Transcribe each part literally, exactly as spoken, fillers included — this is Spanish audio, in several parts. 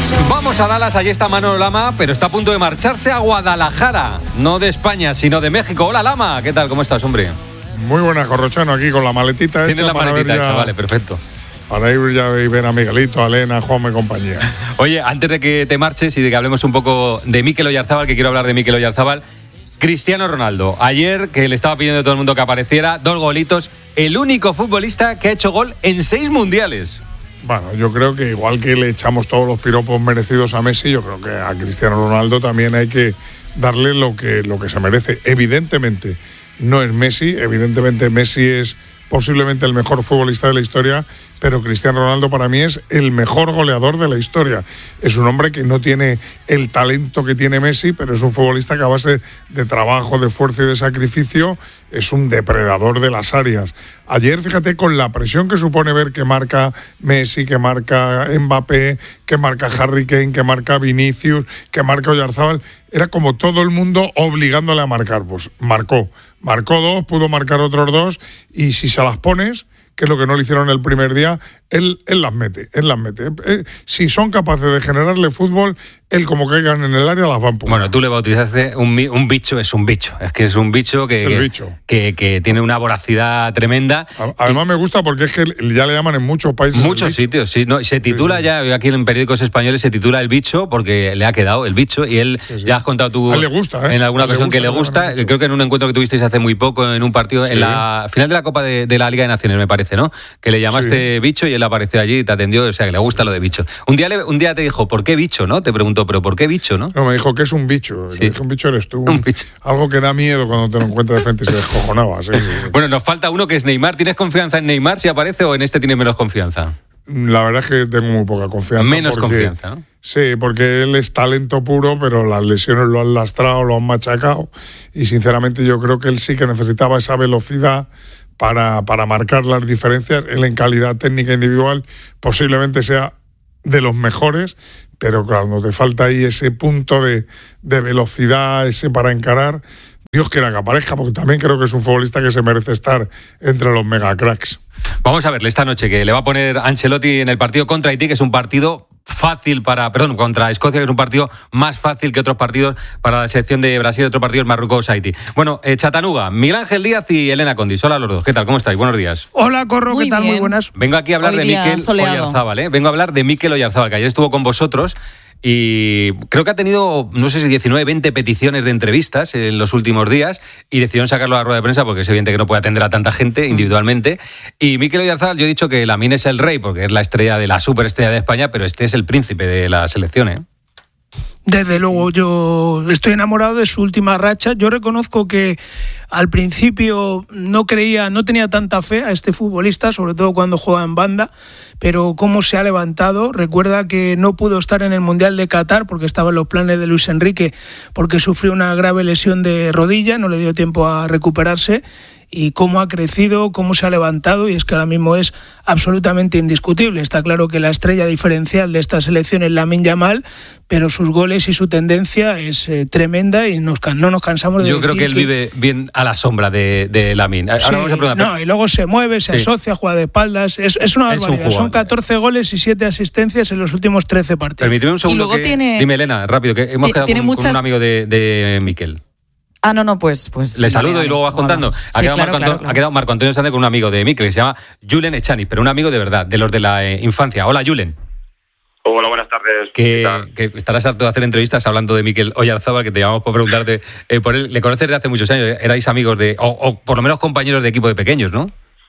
Vamos a Dallas, allí está Manolo Lama, pero está a punto de marcharse a Guadalajara, no de España, sino de México. Hola Lama, ¿qué tal? ¿Cómo estás, hombre? Muy buena, Corrochano, aquí con la maletita hecha. Tienes la para maletita ver ya, hecha, vale, perfecto. Para ir ya y ver a Miguelito, a Elena, a Juanma y compañía. Oye, antes de que te marches y de que hablemos un poco de Mikel Oyarzabal, que quiero hablar de Mikel Oyarzabal, Cristiano Ronaldo, ayer que le estaba pidiendo a todo el mundo que apareciera, dos golitos, el único futbolista que ha hecho gol en seis mundiales. Bueno, yo creo que igual que le echamos todos los piropos merecidos a Messi, yo creo que a Cristiano Ronaldo también hay que darle lo que, lo que se merece. Evidentemente no es Messi, evidentemente Messi es posiblemente el mejor futbolista de la historia, pero Cristiano Ronaldo para mí es el mejor goleador de la historia. Es un hombre que no tiene el talento que tiene Messi, pero es un futbolista que a base de trabajo, de esfuerzo y de sacrificio es un depredador de las áreas. Ayer, fíjate, con la presión que supone ver que marca Messi, que marca Mbappé, que marca Harry Kane, que marca Vinicius, que marca Oyarzabal, era como todo el mundo obligándole a marcar. Pues marcó, marcó dos, pudo marcar otros dos, y si se las pones, que es lo que no le hicieron el primer día, él, él las mete, él las mete. Eh, si son capaces de generarle fútbol, él como caigan en el área las va a empujar. Bueno, tú le bautizaste un, un bicho, es un bicho. Es que es un bicho que, es el bicho. que, que, que tiene una voracidad tremenda. Además y, me gusta porque es que ya le llaman en muchos países muchos sitios, sí. No, se titula sí, sí. ya, aquí en periódicos españoles se titula El Bicho porque le ha quedado el bicho y él, sí, sí. ya has contado tú a él le gusta, ¿eh? en alguna ocasión que le gusta. gusta creo que en un encuentro que tuvisteis hace muy poco, en un partido, sí. en la final de la Copa de, de la Liga de Naciones, me parece, ¿no? Que le llamaste sí. bicho y él apareció allí y te atendió, o sea, que le gusta lo de bicho. Un día, le, un día te dijo, ¿por qué bicho, no? Te preguntó, ¿pero por qué bicho, no? No, me dijo que es un bicho. Sí. Le dije, un bicho eres tú. Un bicho. Algo que da miedo cuando te lo encuentras de frente y se descojonaba. Sí, sí, sí. Bueno, nos falta uno que es Neymar. ¿Tienes confianza en Neymar si aparece o en este tienes menos confianza? La verdad es que tengo muy poca confianza. Menos porque, confianza, ¿no? Sí, porque él es talento puro, pero las lesiones lo han lastrado, lo han machacado. Y sinceramente yo creo que él sí que necesitaba esa velocidad para, para marcar las diferencias. Él en calidad técnica individual posiblemente sea de los mejores, pero claro, no te falta ahí ese punto de, de velocidad, ese para encarar. Dios quiera que aparezca, porque también creo que es un futbolista que se merece estar entre los megacracks. Vamos a verle esta noche, que le va a poner Ancelotti en el partido contra Haití, que es un partido fácil para, perdón, contra Escocia, que es un partido más fácil que otros partidos para la selección de Brasil, otro partido es Marruecos-Haití. Bueno, eh, Chatanuga, Miguel Ángel Díaz y Elena Condis. Hola a los dos, ¿qué tal? ¿Cómo estáis? Buenos días. Hola, Corro, Muy ¿qué tal? bien. Muy buenas. Vengo aquí a hablar Hoy de Mikel Oyarzabal, ¿eh? Vengo a hablar de Mikel Oyarzabal, que ayer estuvo con vosotros y creo que ha tenido, no sé si diecinueve, veinte peticiones de entrevistas en los últimos días y decidieron sacarlo a la rueda de prensa porque es evidente que no puede atender a tanta gente individualmente. Y Mikel Oyarzabal, yo he dicho que Lamine es el rey porque es la estrella de la superestrella de España, pero este es el príncipe de la selección, ¿eh? Desde sí, luego, sí. yo estoy enamorado de su última racha. Yo reconozco que al principio no creía, no tenía tanta fe a este futbolista, sobre todo cuando juega en banda, pero cómo se ha levantado. Recuerda que no pudo estar en el Mundial de Qatar porque estaba en los planes de Luis Enrique, porque sufrió una grave lesión de rodilla, no le dio tiempo a recuperarse. Y cómo ha crecido, cómo se ha levantado, y es que ahora mismo es absolutamente indiscutible. Está claro que la estrella diferencial de esta selección es Lamine Yamal, pero sus goles y su tendencia es eh, tremenda y nos, no nos cansamos de Yo decir creo que él que... vive bien a la sombra de, de Lamine. Ahora Sí, vamos a preguntar. no, y luego se mueve, se Sí. asocia, juega de espaldas. Es, es una Es un barbaridad. jugador. Son catorce goles y siete asistencias en los últimos trece partidos. Permíteme un segundo. Y luego que... tiene- Dime, Elena, rápido, que hemos quedado tiene con, muchas- con un amigo de, de Mikel. Ah, no, no, pues... pues Le saludo vale, y luego vas vale, contando. vamos. Ha, Sí, quedado claro, Marco claro, Antonio, claro. ha quedado Marco Antonio Sánchez con un amigo de Mikel que se llama Julen Echaniz, pero un amigo de verdad, de los de la eh, infancia. Hola, Julen. Hola, buenas tardes. Que, que estarás harto de hacer entrevistas hablando de Mikel Oyarzabal, que te llamamos por preguntarte eh, por él. Le conoces desde hace muchos años, erais amigos de, o, o por lo menos compañeros de equipo de pequeños, ¿no?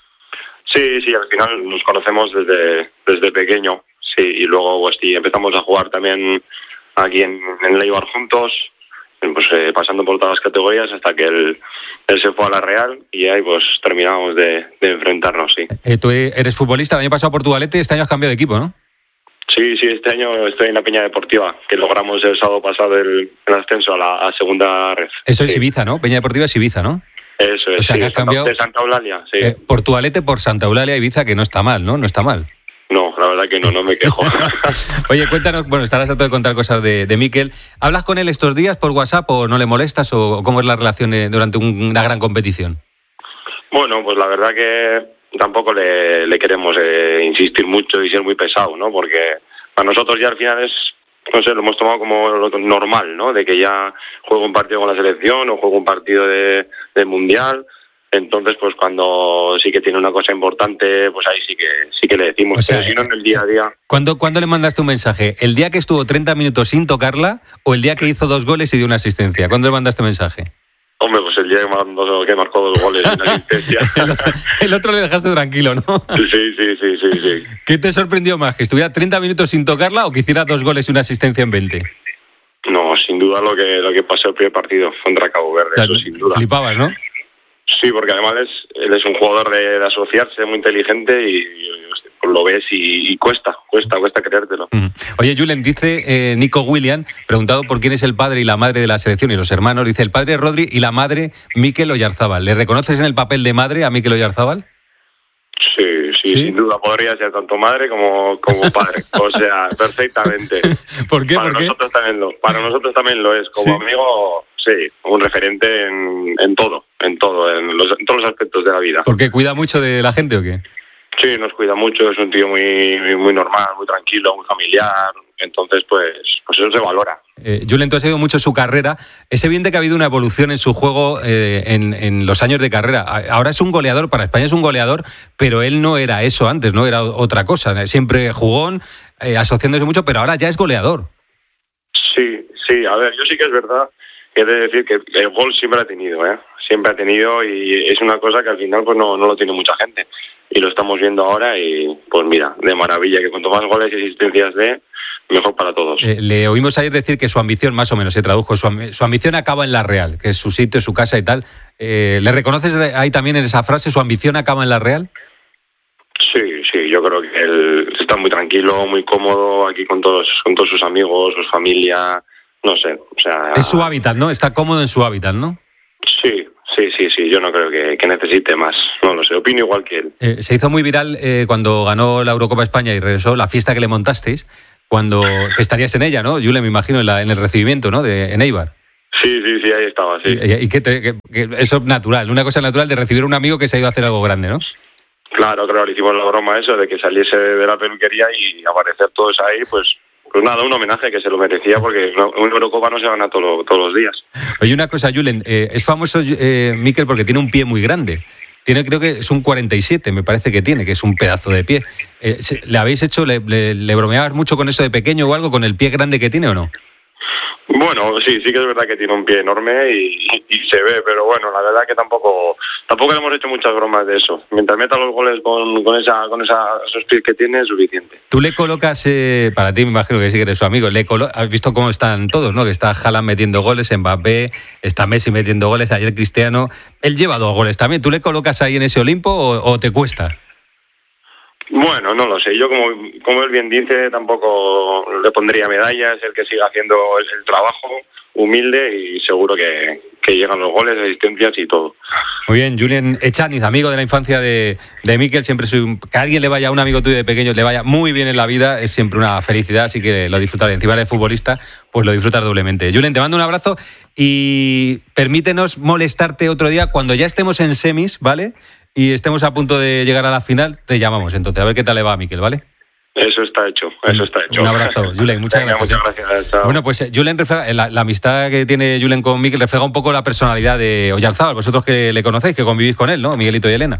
Sí, sí, al final nos conocemos desde, desde pequeño, sí, y luego pues, sí, empezamos a jugar también aquí en, en Leibar juntos, pues eh, pasando por todas las categorías hasta que él, él se fue a la Real y ahí pues terminamos de, de enfrentarnos, sí. Eh, tú eres futbolista, el año pasado Portugalete, este año has cambiado de equipo, ¿no? Sí, sí, este año estoy en la Peña Deportiva, que logramos el sábado pasado el, el ascenso a la a segunda red. Eso es sí. Ibiza, ¿no? Peña Deportiva es Ibiza, ¿no? Eso es, O sea, sí, que has Santa- cambiado- de Santa Eulalia, sí. Eh, Portugalete por Santa Eulalia Ibiza, que no está mal, ¿no? No está mal. No, la verdad que no, no me quejo. Oye, cuéntanos, bueno, estarás harto de contar cosas de, de Mikel. ¿Hablas con él estos días por WhatsApp o no le molestas o cómo es la relación eh, durante un- una gran competición? Bueno, pues la verdad que tampoco le, le queremos eh, insistir mucho y ser muy pesado, ¿no? Porque para nosotros ya al final es no sé, lo hemos tomado como lo normal, ¿no? De que ya juego un partido con la selección o juego un partido de, de mundial. Entonces, pues cuando sí que tiene una cosa importante, pues ahí sí que sí que le decimos. O sea, pero si no, en el día a día. ¿Cuándo, ¿Cuándo le mandaste un mensaje? ¿El día que estuvo treinta minutos sin tocarla o el día que hizo dos goles y dio una asistencia? ¿Cuándo le mandaste un mensaje? Hombre, pues el día que, mandó, que marcó dos goles y una asistencia. el, otro, el otro le dejaste tranquilo, ¿no? Sí, sí, sí, sí, sí. ¿Qué te sorprendió más? ¿Que estuviera treinta minutos sin tocarla o que hiciera dos goles y una asistencia en veinte? No, sin duda lo que lo que pasó el primer partido contra Cabo Verde, o sea, eso sin duda. Flipabas, ¿no? Sí, porque además es, él es un jugador de, de asociarse, muy inteligente y, y lo ves y, y cuesta, cuesta, cuesta creértelo. Uh-huh. Oye, Julen, dice eh, Nico William, preguntado por quién es el padre y la madre de la selección y los hermanos, dice el padre Rodri y la madre Mikel Oyarzábal. ¿Le reconoces en el papel de madre a Mikel Oyarzábal? Sí, sí, sí, sin duda podría ser tanto madre como, como padre. O sea, perfectamente. ¿Por qué? Para ¿Por nosotros qué? también lo, para nosotros también lo es. Como ¿Sí? amigo, sí, un referente en, en todo, en todo, en, los, en todos los aspectos de la vida. ¿Por qué? ¿Cuida mucho de la gente o qué? Sí, nos cuida mucho, es un tío muy, muy, muy normal, muy tranquilo, muy familiar. Entonces, pues, pues eso se valora. Eh, Julen, tú has seguido mucho su carrera. Es evidente que ha habido una evolución en su juego eh, en, en los años de carrera. Ahora es un goleador, para España es un goleador, pero él no era eso antes, ¿no? Era otra cosa. Siempre jugón, eh, asociándose mucho, pero ahora ya es goleador. Sí, sí, a ver, yo sí que es verdad que he de decir que el gol siempre ha tenido, ¿eh? Siempre ha tenido y es una cosa que al final pues no, no lo tiene mucha gente. Y lo estamos viendo ahora y pues mira, de maravilla, que cuanto más goles y asistencias dé, mejor para todos. Eh, le oímos ayer decir que su ambición, más o menos se tradujo, su, su ambición acaba en la Real, que es su sitio, su casa y tal. Eh, ¿Le reconoces ahí también en esa frase, su ambición acaba en la Real? Sí, sí, yo creo que él está muy tranquilo, muy cómodo aquí con todos, con todos sus amigos, su familia, no sé, o sea... Es su hábitat, ¿no? Está cómodo en su hábitat, ¿no? Sí, sí, sí, sí, yo no creo que, que necesite más, no lo sé, opino igual que él. Eh, se hizo muy viral eh, cuando ganó la Eurocopa España y regresó la fiesta que le montasteis, cuando que estarías en ella, ¿no? Julen, me imagino, en, la, en el recibimiento, ¿no? De, en Eibar. Sí, sí, sí, ahí estaba, sí. Y, y que, te, que, que eso es natural, una cosa natural de recibir a un amigo que se ha ido a hacer algo grande, ¿no? Claro, claro, le hicimos la broma eso de que saliese de la peluquería y aparecer todos ahí, pues... Pues nada, un homenaje que se lo merecía porque un Eurocopa no se gana todo, todos los días. Oye, una cosa, Julen, eh, es famoso eh, Mikel porque tiene un pie muy grande. Tiene, creo que es un cuarenta y siete, me parece que tiene, que es un pedazo de pie. Eh, ¿Le habéis hecho, le, le, le bromeabas mucho con eso de pequeño o algo, con el pie grande que tiene o no? Bueno, sí, sí que es verdad que tiene un pie enorme y, y se ve, pero bueno, la verdad que tampoco tampoco le hemos hecho muchas bromas de eso. Mientras meta los goles con, con esa con esa, esos pies que tiene es suficiente. Tú le colocas, eh, para ti me imagino que sí que eres su amigo, le colo- has visto cómo están todos, ¿no? Que está Haaland metiendo goles, Mbappé, está Messi metiendo goles, ayer Cristiano. Él lleva dos goles también. ¿Tú le colocas ahí en ese Olimpo o, o te cuesta? Bueno, no lo sé. Yo, como, como él bien dice, tampoco le pondría medallas. El que siga haciendo el, el trabajo, humilde y seguro que, que llegan los goles, asistencias y todo. Muy bien, Julen Echaniz, amigo de la infancia de, de Mikel. Siempre soy un, que a alguien le vaya, a un amigo tuyo de pequeño, le vaya muy bien en la vida, es siempre una felicidad, así que lo disfrutaré. Encima eres futbolista, pues lo disfrutas doblemente. Julen, te mando un abrazo y permítenos molestarte otro día cuando ya estemos en semis, ¿vale? Y estemos a punto de llegar a la final, te llamamos entonces, a ver qué tal le va a Mikel, ¿vale? Eso está hecho, eso está hecho. Un abrazo, Julen, muchas Venga, gracias. Muchas gracias, chao. Bueno, pues Julen refleja, la, la amistad que tiene Julen con Mikel refleja un poco la personalidad de Oyarzábal, vosotros que le conocéis, que convivís con él, ¿no? Miguelito y Elena.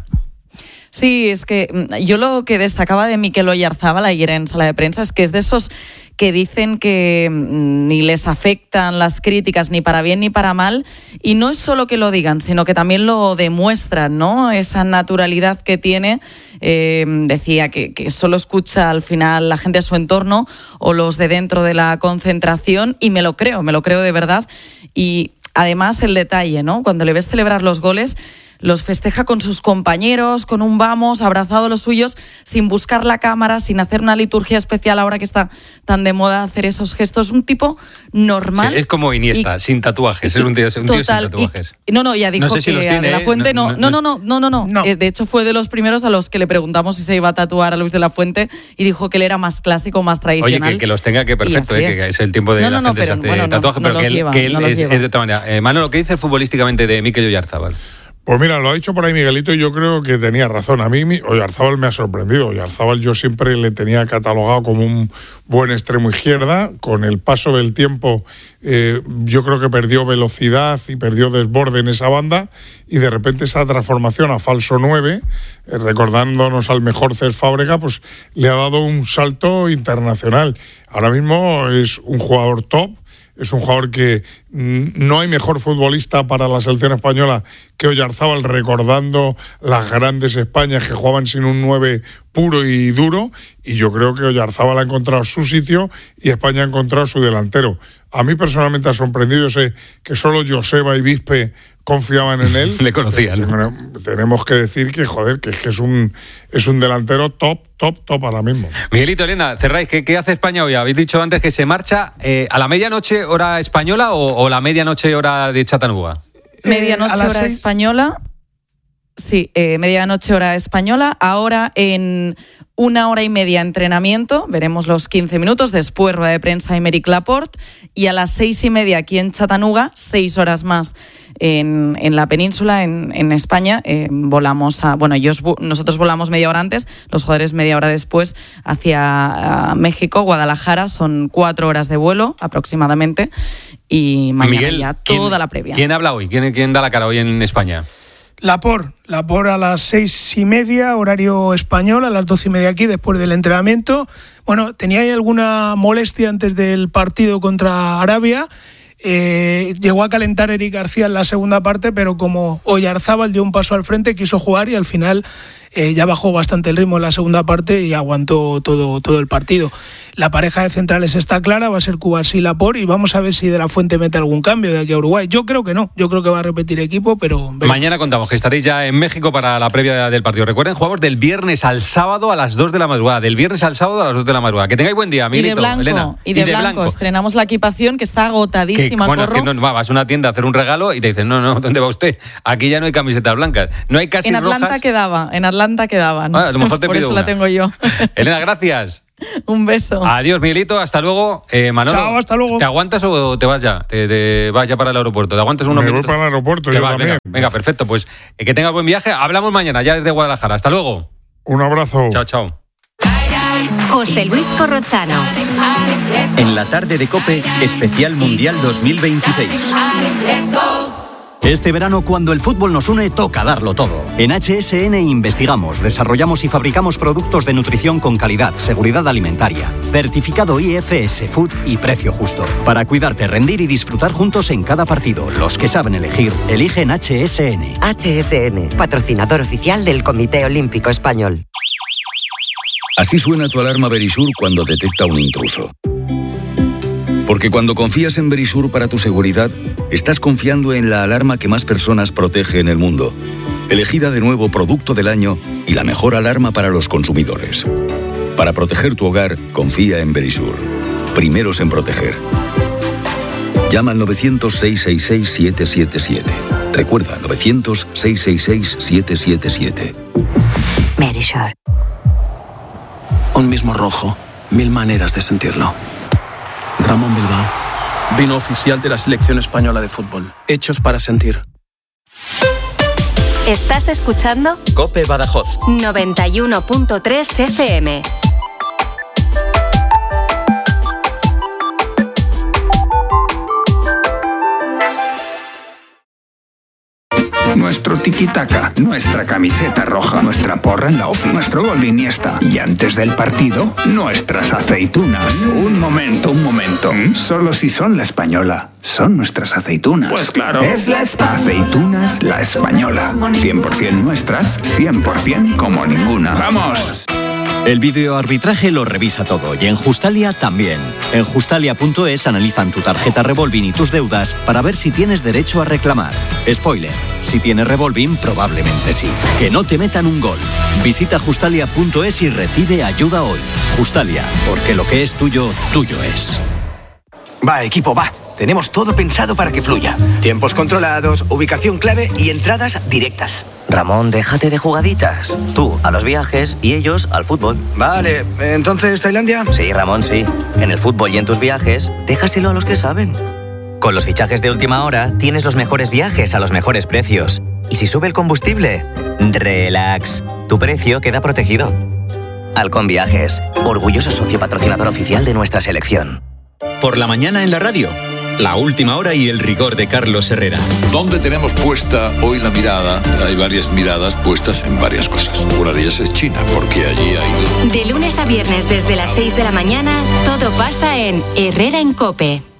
Sí, es que yo lo que destacaba de Mikel Oyarzábal ayer en sala de prensa es que es de esos que dicen que ni les afectan las críticas ni para bien ni para mal, y no es solo que lo digan, sino que también lo demuestran, ¿no? Esa naturalidad que tiene, eh, decía que, que solo escucha al final la gente a su entorno o los de dentro de la concentración, y me lo creo, me lo creo de verdad. Y además el detalle, ¿no? Cuando le ves celebrar los goles, los festeja con sus compañeros, con un vamos, abrazado a los suyos, sin buscar la cámara, sin hacer una liturgia especial ahora que está tan de moda hacer esos gestos. Un tipo normal. Sí, es como Iniesta, y, sin tatuajes. Es un tío, un tío sin tatuajes. Y, no, no, ya dijo no sé si que los tiene, a De La Fuente no. No, no, no, no, no, no. no. De hecho, fue de los primeros a los que le preguntamos si se iba a tatuar a Luis de la Fuente y dijo que él era más clásico, más tradicional. Oye, que, que los tenga, que perfecto, eh, es. que es el tiempo de no, no, la gente no, pero, se hace bueno, tatuajes, no, pero no que él, lleva, que él no es, es es de otra manera. Eh, Manolo, ¿qué dice futbolísticamente de Mikel Oyarzábal? Pues mira, lo ha dicho por ahí Miguelito y yo creo que tenía razón. A mí Oyarzábal me ha sorprendido. Oyarzábal yo siempre le tenía catalogado como un buen extremo izquierda. Con el paso del tiempo eh, yo creo que perdió velocidad y perdió desborde en esa banda y de repente esa transformación a falso nueve, eh, recordándonos al mejor Cesc Fábregas, pues le ha dado un salto internacional. Ahora mismo es un jugador top. Es un jugador que no hay mejor futbolista para la selección española que Oyarzábal, recordando las grandes Españas que jugaban sin un nueve puro y duro, y yo creo que Oyarzábal ha encontrado su sitio y España ha encontrado su delantero. A mí personalmente ha sorprendido, yo sé que solo Joseba y Vispe confiaban en él. Le conocían. Tenemos que decir que, joder, que es que es un, es un delantero top, top, top ahora mismo. Miguelito, Elena, cerráis, ¿qué, qué hace España hoy? Habéis dicho antes que se marcha eh, a la medianoche hora española o, o la medianoche hora de Chattanooga. Medianoche Eh, hora seis. española. Sí, eh, medianoche hora española. Ahora en una hora y media entrenamiento, veremos los quince minutos, después rueda de prensa de Aymeric Laporte, y a las seis y media aquí en Chattanooga, seis horas más en, en la península, en, en España, eh, volamos a, bueno, ellos, nosotros volamos media hora antes, los jugadores media hora después hacia México, Guadalajara, son cuatro horas de vuelo aproximadamente, y mañana Miguel, ya toda la previa. ¿Quién habla hoy? ¿Quién, quién da la cara hoy en España? Laporte, Laporte a las seis y media, horario español, a las doce y media aquí, después del entrenamiento. Bueno, tenía ahí alguna molestia antes del partido contra Arabia. Eh, llegó a calentar Eric García en la segunda parte, pero como Oyarzábal dio un paso al frente, quiso jugar y al final eh, ya bajó bastante el ritmo en la segunda parte y aguantó todo, todo el partido. La pareja de centrales está clara, va a ser Cubarsí y Laporte, y vamos a ver si De La Fuente mete algún cambio de aquí a Uruguay. Yo creo que no, yo creo que va a repetir equipo, pero... veremos. Mañana contamos que estaréis ya en México para la previa del partido. Recuerden, jugamos del viernes al sábado a las dos de la madrugada. Del viernes al sábado a las dos de la madrugada. Que tengáis buen día, Miguelito, y de blanco, Elena. Y de, y de blanco. blanco. Estrenamos la equipación que está agotadísima. Que, bueno, corro. es que no, vas a una tienda a hacer un regalo y te dicen, no, no, ¿dónde va usted? Aquí ya no hay camisetas blancas. No hay casi En Atlanta rojas. quedaba, en Atlanta quedaban. Ah, a lo mejor te Por pido eso una. la tengo yo. Elena, gracias. Un beso. Adiós, Miguelito, hasta luego. Eh, Manolo, Chao, hasta luego. ¿te aguantas o te vas ya? ¿Te, te vas ya para el aeropuerto? ¿Te aguantas unos Me minutos? voy para el aeropuerto, Te yo vas, también. venga, venga, perfecto. Pues eh, que tengas buen viaje. Hablamos mañana, ya desde Guadalajara. Hasta luego. Un abrazo. Chao, chao. José Luis Corrochano. En la tarde de COPE, especial Mundial dos mil veintiséis. Este verano, cuando el fútbol nos une, toca darlo todo. En H S N investigamos, desarrollamos y fabricamos productos de nutrición con calidad, seguridad alimentaria, certificado I F S Food y precio justo. Para cuidarte, rendir y disfrutar juntos en cada partido. Los que saben elegir, eligen H S N. H S N, patrocinador oficial del Comité Olímpico Español. Así suena tu alarma Verisur cuando detecta un intruso. Porque cuando confías en Verisur para tu seguridad, estás confiando en la alarma que más personas protege en el mundo. Elegida de nuevo Producto del Año y la mejor alarma para los consumidores. Para proteger tu hogar, confía en Verisur. Primeros en proteger. Llama al novecientos, seiscientos sesenta y seis, siete siete siete. Recuerda, novecientos, seiscientos sesenta y seis, siete siete siete. Verisur. Un mismo rojo, mil maneras de sentirlo. Ramón Bilbao, vino oficial de la selección española de fútbol. Hechos para sentir. ¿Estás escuchando? COPE Badajoz. noventa y uno punto tres F M. Nuestro tiki-taka, nuestra camiseta roja, nuestra porra en la ofi, nuestro gol de Iniesta. Y antes del partido, nuestras aceitunas. Un momento, un momento. Solo si son la española. Son nuestras aceitunas. Pues claro. Es la espa- Aceitunas La Española. cien por ciento nuestras, cien por ciento como ninguna. ¡Vamos! El videoarbitraje lo revisa todo y en Justalia también. En Justalia punto es analizan tu tarjeta Revolving y tus deudas para ver si tienes derecho a reclamar. Spoiler, si tienes Revolving probablemente sí. Que no te metan un gol. Visita Justalia punto es y recibe ayuda hoy. Justalia, porque lo que es tuyo, tuyo es. Va, equipo, va. Tenemos todo pensado para que fluya. Tiempos controlados, ubicación clave y entradas directas. Ramón, déjate de jugaditas. Tú a los viajes y ellos al fútbol. Vale, ¿entonces Tailandia? Sí, Ramón, sí. En el fútbol y en tus viajes, déjaselo a los que saben. Con los fichajes de última hora, tienes los mejores viajes a los mejores precios. ¿Y si sube el combustible? Relax, tu precio queda protegido. Halcón Viajes, orgulloso socio patrocinador oficial de nuestra selección. Por la mañana en la radio, la última hora y el rigor de Carlos Herrera. ¿Dónde tenemos puesta hoy la mirada? Hay varias miradas puestas en varias cosas. Una de ellas es China, porque allí ha ido... De lunes a viernes desde las seis de la mañana, todo pasa en Herrera en COPE.